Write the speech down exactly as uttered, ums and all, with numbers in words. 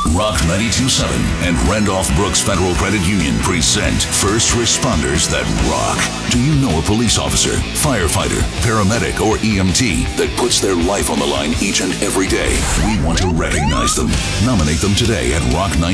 Rock ninety-two point seven and Randolph Brooks Federal Credit Union present First Responders That Rock. Do you know a police officer, firefighter, paramedic, or E M T that puts their life on the line each and every day? We want to recognize them. Nominate them today at rock ninety-two.